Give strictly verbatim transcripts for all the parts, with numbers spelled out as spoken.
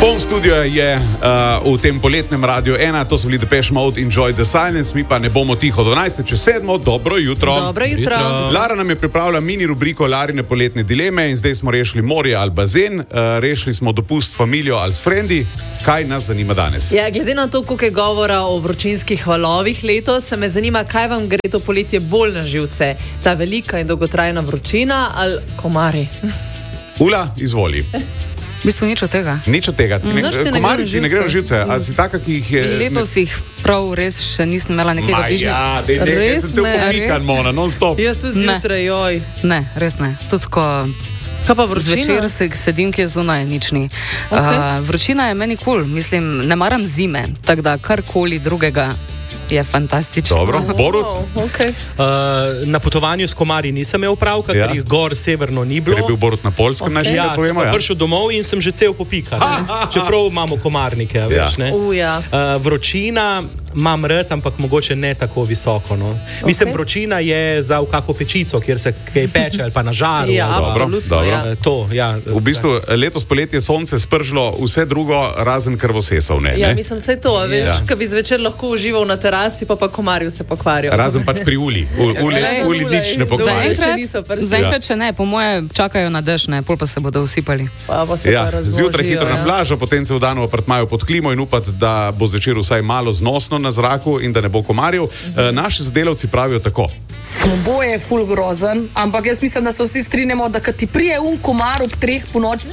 Poln studio je uh, v tem poletnem Radiu ena, to so bili Depeche Mode, Enjoy the Silence, mi pa ne bomo tiho. dvanajst čez sedmo, dobro jutro. Dobro jutro. Lara nam je pripravila mini rubriko Larine poletne dileme in zdaj smo rešili morje ali bazen, uh, rešili smo dopust s familijo ali s frendi. Kaj nas zanima danes? Ja, glede na to, koliko je govora o vročinskih valovih letos, se me zanima, kaj vam gre to poletje bolj na živce. Ta velika in dolgotrajna vročina ali komari? Ula, izvoli. V bistvu nič od tega. Nič od tega. Ti ne, Noč ti ne komari gre na ti ne gre na živce. A si taka, ki jih je... Letos jih prav res še nisem imela nekega bližnjega. Ja, dej, dej, Res jaz sem cel ne, pomikan, res? Mona, non stop. Jaz tudi Ne. zjutraj, joj. Ne, res ne. Tudi ko Kaj pa vročina? zvečer se, sedim, ki je zunaj, nič ni. Okay. Uh, vročina je meni kul, cool. Mislim, ne maram zime, tako da karkoli drugega je fantastično. Dobro, Borut? Oh, okay. Uh, na potovanju s komarji nisem imel pravka, Ja. ker jih gor severno ni Ker bilo. je bil Borut na Poljskem, Okay. naj še Ja, ne sem povemo, pa ja. prišel domov in sem že cel popikan. ne. Čeprav imamo komarnike, a veš, ne. Uh, ja. Uh, vročina imam rad, ampak mogoče ne tako visoko. No. Mislim, vročina je za v kako pečico, kjer se kaj peče ali pa na žaru. Ja, ali pa- absolutno, dobro. ja. Eh, To, ja. V bistvu letos poletje sonce spržilo vse drugo, razen krvosesov, ne? Ja, ne? mislim, vse to, a veš, Ja. ja. Ko bi zvečer lahko užival na terasi, pa pa komarji se pokvarijo. Razen pač pri uli. U, uli, Razen uli ule. nič ne Dobro. pokvari. Še niso prišli. Zaenkrat še ne, po moje čakajo na dež, ne, pol pa se bodo usipali. Pa, pa se Ja, pa razvozijo, zjutraj hitro na ja. plažo, potem se v dan v apartmaju pod klimo in upati, da bo zvečer vsaj malo znosno na zraku in da ne bo komarjev. E, naši sodelavci pravijo tako. Oboje je ful grozen, ampak jaz mislim, da se vsi strinjamo, da kad ti prije un komar ob treh po noči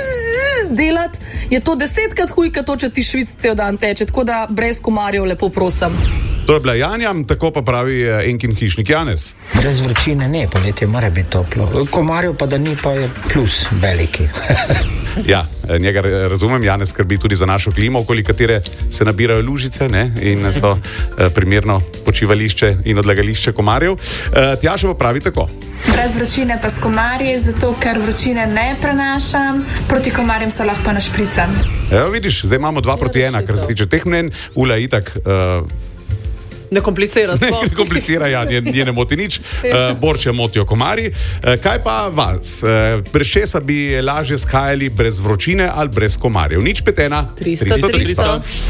delat, je to desetkrat huj, kot to, če ti švic cel dan teče. Tako da brez komarjev lepo prosim. To je bila Janja, tako pa pravi eh, Enkin hišnik Janez. Brez vročine ne, poletje mora biti toplo. Komarjev pa da ni, pa je plus veliki. Ja, eh, njega eh, razumem, Janez skrbi tudi za našo klimo, okoli katere se nabirajo lužice, ne, in so eh, primerno počivališče in odlagališče komarjev. Eh, Tjaša pa pravi tako. Brez vročine pa s komarji, zato ker vročine ne prenašam, proti komarjem se lahko našpricam. Evo vidiš, zdaj imamo dva proti ena, kar se tiče teh mnen. Ula itak uh, Ne komplicira ne sploh. komplicira, ja, nje, nje ne moti nič. Uh, Borče motijo komarji. Uh, kaj pa vas? Uh, brez česa bi lažje skajali, brez vročine ali brez komarjev? Nič pet ena, tristo, tristo.